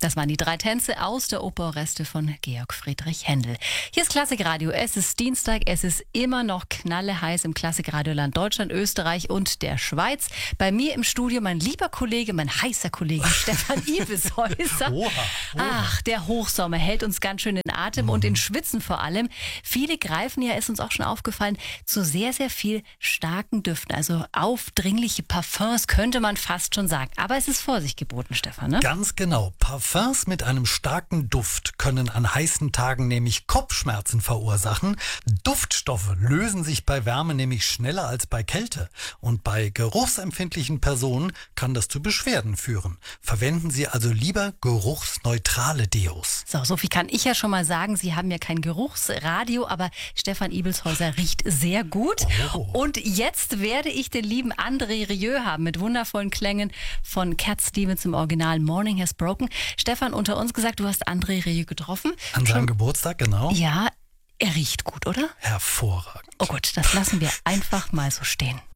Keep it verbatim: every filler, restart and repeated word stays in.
Das waren die drei Tänze aus der Oper Oreste von Georg Friedrich Händel. Hier ist Klassikradio. Es ist Dienstag. Es ist immer noch knalleheiß im Klassikradioland Deutschland, Österreich und der Schweiz. Bei mir im Studio mein lieber Kollege, mein heißer Kollege Stefan Ibishäuser. Oha, oha. Ach, der Hochsommer hält uns ganz schön in Atem mhm. und in Schwitzen vor allem. Viele greifen ja, ist uns auch schon aufgefallen, zu sehr, sehr viel starken Düften. Also aufdringliche Parfums könnte man fast schon sagen. Aber es ist Vorsicht geboten, Stefan, ne? Ganz genau. Parfums mit einem starken Duft können an heißen Tagen nämlich Kopfschmerzen verursachen. Duftstoffe lösen sich bei Wärme nämlich schneller als bei Kälte. Und bei geruchsempfindlichen Personen kann das zu Beschwerden führen. Verwenden Sie also lieber geruchsneutrale Deos. So, so viel kann ich ja schon mal sagen. Sie haben ja kein Geruchsradio, aber Stefan Ibishäuser riecht sehr gut. Oh. Und jetzt werde ich den lieben André Rieu haben mit wundervollen Klängen von Cat Stevens im Original Morning Has Broken. Stefan, unter uns gesagt, du hast André Rieu getroffen. An seinem Geburtstag, genau. Ja, er riecht gut, oder? Hervorragend. Oh gut, das lassen wir einfach mal so stehen.